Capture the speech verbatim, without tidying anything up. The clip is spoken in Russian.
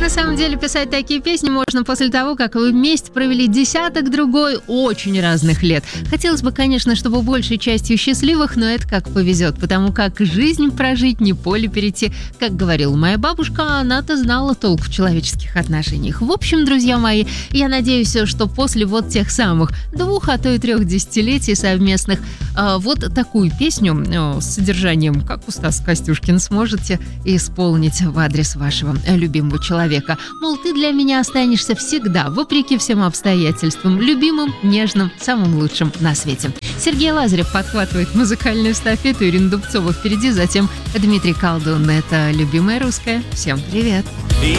самом деле писать такие песни можно после того, как вы вместе провели десяток-другой очень разных лет. Хотелось бы, конечно, чтобы большей частью счастливых, но это как повезет, потому как жизнь прожить, не поле перейти. Как говорила моя бабушка, она-то знала толк в человеческих отношениях. В общем, друзья мои, я надеюсь, что после вот тех самых двух, а то и трех десятилетий совместных, вот такую песню с содержанием, как у Стаса Костюшкина, сможете исполнить в адрес вашего любимого человека. Мол, ты для меня останешься всегда, вопреки всем обстоятельствам, любимым, нежным, самым лучшим на свете. Сергей Лазарев подхватывает музыкальную эстафету, Ирина Дубцова впереди, затем Дмитрий Колдун. Это «Любимая русская». Всем привет! Я